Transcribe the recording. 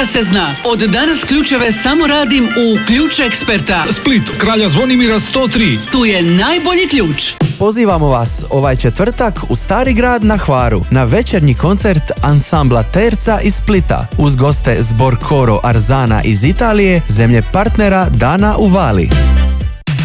Neka se zna, od danas ključeve samo radim u Ključ Eksperta. Split, Kralja Zvonimira 103. Tu je najbolji ključ. Pozivamo vas ovaj četvrtak u Stari grad na Hvaru na večernji koncert ansambla Terca iz Splita uz goste zbor Coro Arzana iz Italije, zemlje partnera Dana u Vali.